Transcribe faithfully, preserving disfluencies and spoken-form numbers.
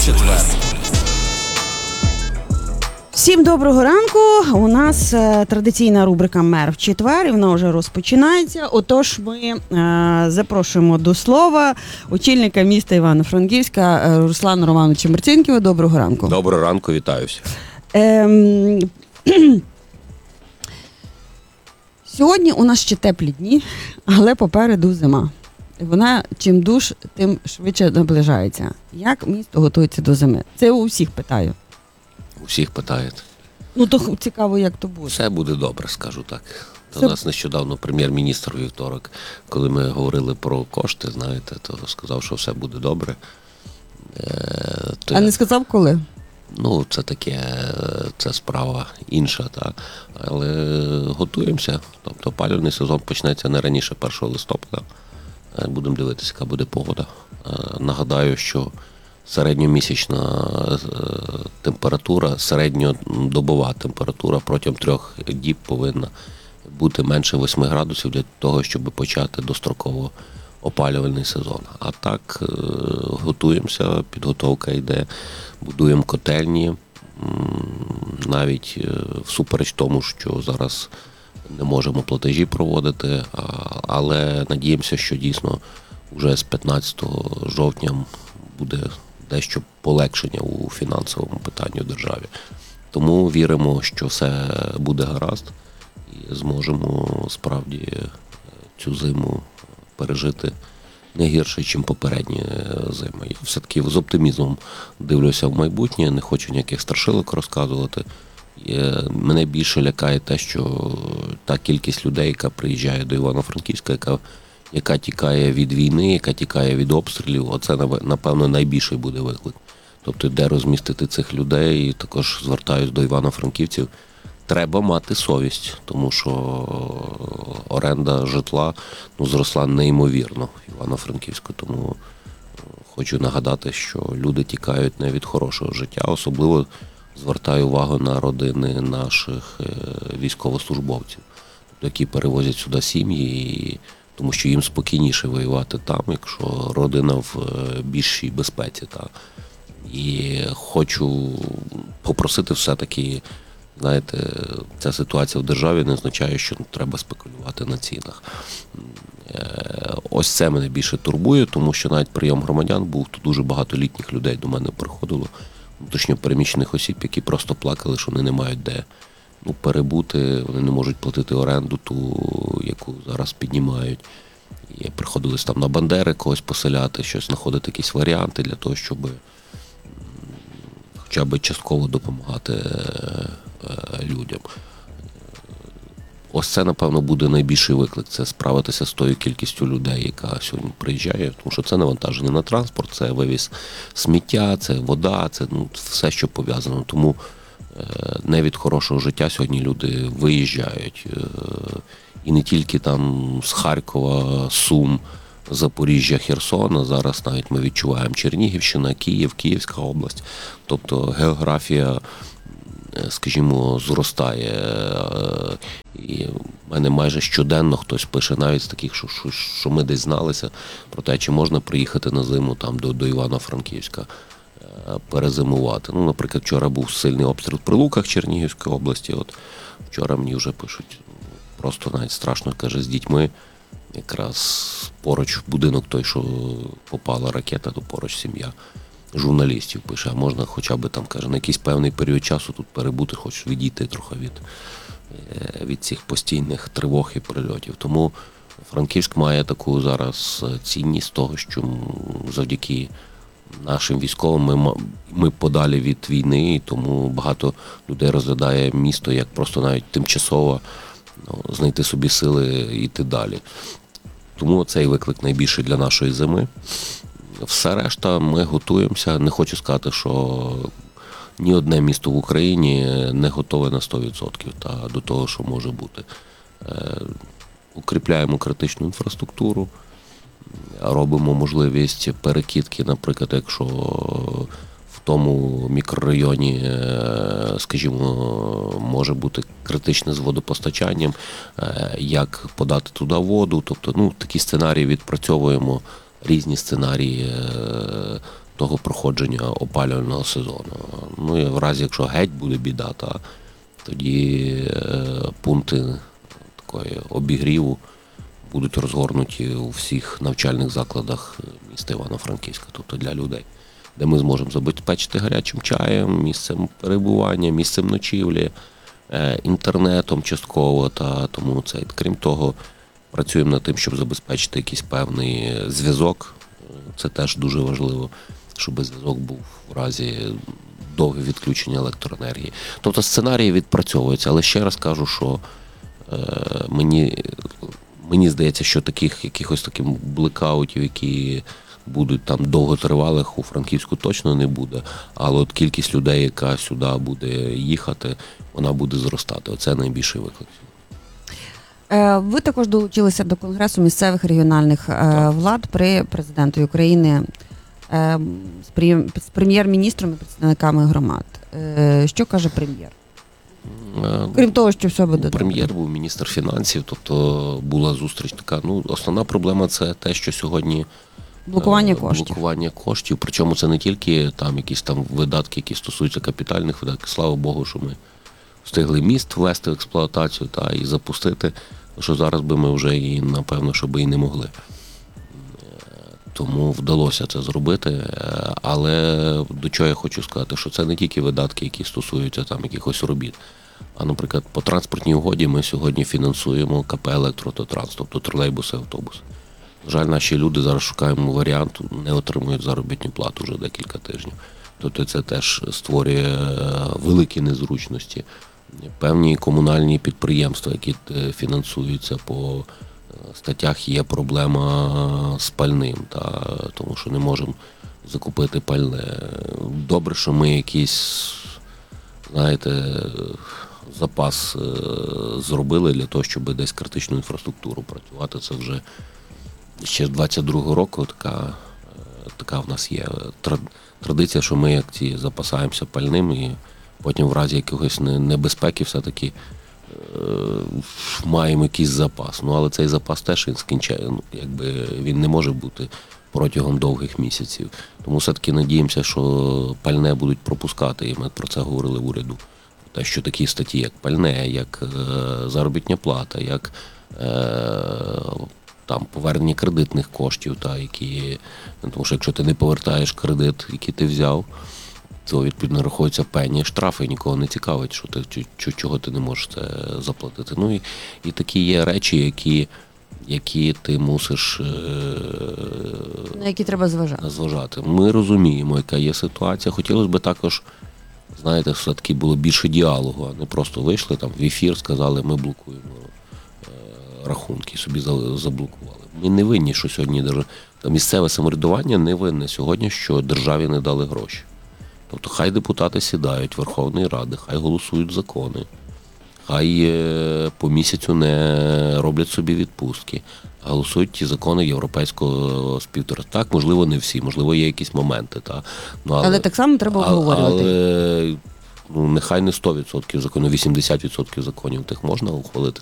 четвер. Всім доброго ранку. У нас е, традиційна рубрика «Мер в четвер», і вона вже розпочинається. Отож, ми е, запрошуємо до слова очільника міста Івано-Франківська е, Руслана Романовича Марцінківа. Доброго ранку. Доброго ранку, вітаю всіх. Ем, Сьогодні у нас ще теплі дні, але попереду зима. Вона чим душ, тим швидше наближається. Як місто готується до зими? Це у всіх питаю. Усіх питають. Ну, то цікаво, як то буде. Все буде добре, скажу так. До Все... нас нещодавно прем'єр-міністр у вівторок, коли ми говорили про кошти, знаєте, то сказав, що все буде добре. Е, то а я... не сказав, коли? Ну, це таке, це справа інша, та. Але готуємося. Тобто опалювальний сезон почнеться не раніше першого листопада. Будемо дивитися, яка буде погода. Нагадаю, що середньомісячна температура, середньодобова температура протягом трьох діб повинна бути менше восьми градусів для того, щоб почати достроково опалювальний сезон. А так готуємося, підготовка йде, будуємо котельні, навіть всупереч тому, що зараз не можемо платежі проводити, але надіємося, що дійсно вже з п'ятнадцятого жовтня буде дещо полегшення у фінансовому питанні у державі. Тому віримо, що все буде гаразд і зможемо справді цю зиму пережити не гірше, ніж попередні зими. Я все-таки з оптимізмом дивлюся в майбутнє, не хочу ніяких страшилок розказувати. Мене більше лякає те, що та кількість людей, яка приїжджає до Івано-Франківська, яка, яка тікає від війни, яка тікає від обстрілів, оце, напевно, найбільший буде виклик. Тобто, де розмістити цих людей, і також звертаюсь до івано-франківців, треба мати совість, тому що оренда житла ну, зросла неймовірно в Івано-Франківську, тому хочу нагадати, що люди тікають не від хорошого життя, особливо звертаю увагу на родини наших військовослужбовців, які перевозять сюди сім'ї, тому що їм спокійніше воювати там, якщо родина в більшій безпеці. Та. І хочу попросити все-таки, знаєте, ця ситуація в державі не означає, що треба спекулювати на цінах. Ось це мене більше турбує, тому що навіть прийом громадян був, тут дуже багато літніх людей до мене приходило, внутрішньо переміщених осіб, які просто плакали, що вони не мають де ну, перебути, вони не можуть платити оренду ту, яку зараз піднімають. І приходилось там на Бандери когось поселяти, щось знаходити якісь варіанти для того, щоб хоча б частково допомагати людям. Ось це, напевно, буде найбільший виклик. Це справитися з тою кількістю людей, яка сьогодні приїжджає. Тому що це навантаження на транспорт, це вивіз сміття, це вода, це ну, все, що пов'язано. Тому не від хорошого життя сьогодні люди виїжджають. І не тільки там з Харкова, Сум, Запоріжжя, Херсона. Зараз навіть ми відчуваємо Чернігівщина, Київ, Київська область. Тобто географія, скажімо, зростає. І в мене майже щоденно хтось пише, навіть з таких, що, що, що ми десь зналися, про те, чи можна приїхати на зиму там до, до Івано-Франківська, перезимувати. Ну, наприклад, вчора був сильний обстріл в Прилуках Чернігівської області. От вчора мені вже пишуть, просто навіть страшно, каже, з дітьми, якраз поруч будинок той, що попала ракета, то поруч сім'я журналістів пише, а можна хоча б там, каже, на якийсь певний період часу тут перебути, хоч відійти трохи від, від цих постійних тривог і прильотів. Тому Франківськ має таку зараз цінність того, що завдяки нашим військовим ми, ми подалі від війни, і тому багато людей розглядає місто як просто навіть тимчасово ну, знайти собі сили і йти далі. Тому цей виклик найбільший для нашої зими. Все решта ми готуємося. Не хочу сказати, що ні одне місто в Україні не готове на сто відсотків та, до того, що може бути. Укріпляємо критичну інфраструктуру, робимо можливість перекидки, наприклад, якщо в тому мікрорайоні, скажімо, може бути критичне з водопостачанням, як подати туди воду. Тобто, ну, такі сценарії відпрацьовуємо, різні сценарії того проходження опалювального сезону. Ну і в разі, якщо геть буде біда, та тоді е, пункти такої обігріву будуть розгорнуті у всіх навчальних закладах міста Івано-Франківська, тобто для людей, де ми зможемо забезпечити гарячим чаєм, місцем перебування, місцем ночівлі, е, інтернетом частково. Та тому це, крім того, працюємо над тим, щоб забезпечити якийсь певний зв'язок. Це теж дуже важливо, щоб зв'язок був в разі довге відключення електроенергії. Тобто сценарії відпрацьовуються, але ще раз кажу, що е, мені, мені здається, що таких якихось таких блекаутів, які будуть там довготривалих, у Франківську точно не буде, але от кількість людей, яка сюди буде їхати, вона буде зростати. Оце найбільший виклик. Е, Ви також долучилися до Конгресу місцевих регіональних е, Так. влад при президентові України е, з прем- з прем'єр-міністром і представниками громад. Е, Що каже прем'єр? Е, Крім того, що все буде добре. Прем'єр був міністр фінансів, тобто була зустріч така. Ну, основна проблема це те, що сьогодні Блокування е, коштів. блокування коштів. Причому це не тільки там якісь там видатки, які стосуються капітальних видатків. Слава Богу, що ми встигли міст ввести в експлуатацію та і запустити, що зараз би ми вже і напевно, що би і не могли. Тому вдалося це зробити. Але до чого я хочу сказати, що це не тільки видатки, які стосуються там якихось робіт. А, наприклад, по транспортній угоді ми сьогодні фінансуємо КП «Електрототранс», тобто тролейбуси, автобуси. На жаль, наші люди зараз шукаємо варіант, не отримують заробітну плату вже декілька тижнів. Тобто це теж створює великі незручності. Певні комунальні підприємства, які фінансуються по статтях, є проблема з пальним, та, тому що не можемо закупити пальне. Добре, що ми якийсь, знаєте, запас е, зробили для того, щоб десь критичну інфраструктуру працювати. Це вже ще з двадцять другого року така, е, така в нас є тра- традиція, що ми як ці запасаємося пальним і потім в разі якогось не- небезпеки все-таки е, маємо якийсь запас. Ну, але цей запас теж він скінчає, ну, якби він не може бути протягом довгих місяців. Тому все-таки надіємося, що пальне будуть пропускати, і ми про це говорили в уряду. Те, що такі статті, як пальне, як е, заробітня плата, як е, там повернення кредитних коштів, та, які, тому що якщо ти не повертаєш кредит, який ти взяв, то відповідно рахуються пені, штрафи, і нікого не цікавить, що ти чи- чи- чого ти не можеш це заплатити. Ну і, і такі є речі, які, які ти мусиш е, На які треба зважати. зважати. Ми розуміємо, яка є ситуація. Хотілося б також, знаєте, все-таки було більше діалогу, а не просто вийшли там в ефір, сказали, ми блокуємо е, рахунки, собі за- заблокували. Ми не винні, що сьогодні держ- та місцеве самоврядування не винне сьогодні, що державі не дали гроші. Тобто хай депутати сідають Верховної Ради, хай голосують закони, хай е, по місяцю не роблять собі відпустки, а голосують ті закони європейського співтовариства. Так, можливо, не всі, можливо, є якісь моменти. Та, ну, Але так само треба але, обговорювати. але ну, нехай не сто відсотків законів, вісімдесят відсотків законів тих можна ухвалити,